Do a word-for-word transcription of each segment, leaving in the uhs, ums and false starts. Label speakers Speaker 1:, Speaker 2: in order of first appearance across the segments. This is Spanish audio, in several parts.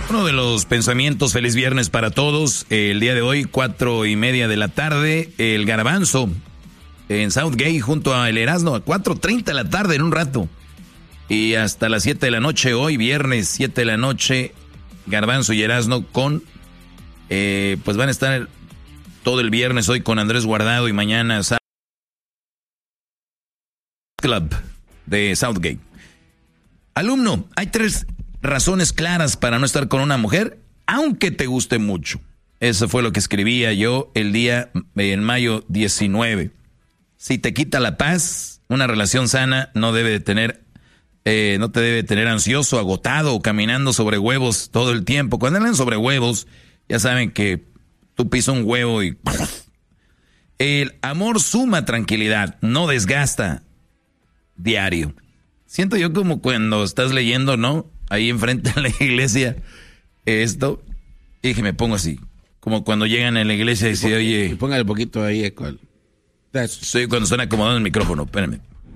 Speaker 1: Uno de los pensamientos, feliz viernes para todos. El día de hoy, cuatro y media de la tarde, el Garbanzo en Southgate junto a El Erasmo a cuatro treinta de la tarde en un rato. Y hasta las siete de la noche hoy, viernes siete de la noche, Garbanzo y Erasmo con, eh, pues van a estar todo el viernes hoy con Andrés Guardado y mañana Club de Southgate. Alumno, hay tres razones claras para no estar con una mujer, aunque te guste mucho. Eso fue lo que escribía yo el día en mayo diecinueve. Si te quita la paz, una relación sana no debe de tener, eh, no te debe tener ansioso, agotado o caminando sobre huevos todo el tiempo. Cuando hablan sobre huevos, ya saben que tú pisas un huevo y el amor suma tranquilidad, no desgasta. Diario. Siento yo como cuando estás leyendo, ¿no? Ahí enfrente de la iglesia, esto, y que me pongo así. Como cuando llegan a la iglesia y dicen, oye...
Speaker 2: Póngale un poquito ahí, eco.
Speaker 1: Sí, cuando están acomodando el micrófono, espérame.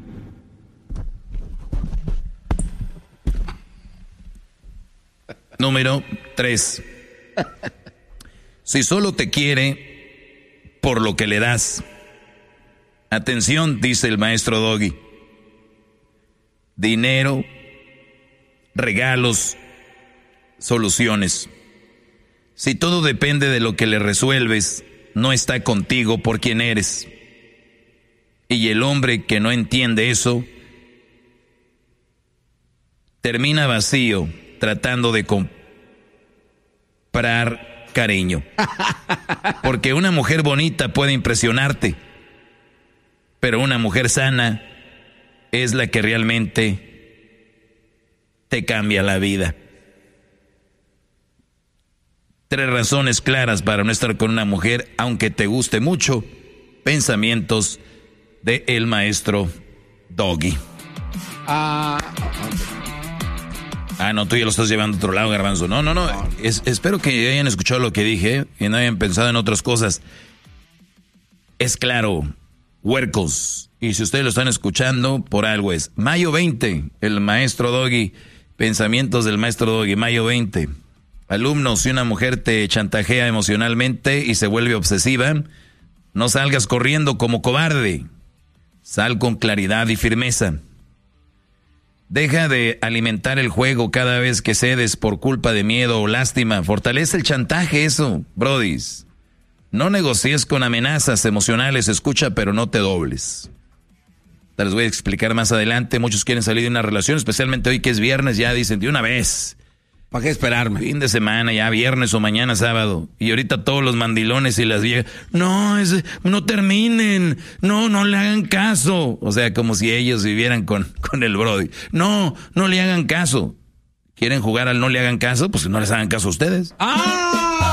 Speaker 1: Número tres. Si solo te quiere por lo que le das. Atención, dice el maestro Doggy. Dinero, regalos, soluciones. Si todo depende de lo que le resuelves, no está contigo por quien eres. Y el hombre que no entiende eso, termina vacío tratando de comprar cariño. Porque una mujer bonita puede impresionarte, pero una mujer sana es la que realmente te cambia la vida. Tres razones claras para no estar con una mujer, aunque te guste mucho. Pensamientos de el maestro Doggy.
Speaker 2: Ah,
Speaker 1: ah, no, tú ya lo estás llevando a otro lado, Garbanzo. No, no, no. Es, espero que hayan escuchado lo que dije y no hayan pensado en otras cosas. Es claro, huercos. Y si ustedes lo están escuchando, por algo es. Mayo veinte, el maestro Doggy. Pensamientos del maestro Doggy, mayo veinte. Alumnos, si una mujer te chantajea emocionalmente y se vuelve obsesiva, no salgas corriendo como cobarde. Sal con claridad y firmeza. Deja de alimentar el juego cada vez que cedes por culpa de miedo o lástima. Fortalece el chantaje, eso, brodis. No negocies con amenazas emocionales, escucha pero no te dobles. Te les voy a explicar más adelante. Muchos quieren salir de una relación, especialmente hoy que es viernes, ya dicen de una vez.
Speaker 2: ¿Para qué esperarme?
Speaker 1: Fin de semana, ya viernes o mañana sábado. Y ahorita todos los mandilones y las viejas, no, es, no terminen, no, no le hagan caso. O sea, como si ellos vivieran con, con el brody. No, no le hagan caso. ¿Quieren jugar al no le hagan caso? Pues no les hagan caso a ustedes.
Speaker 2: ¡Ah!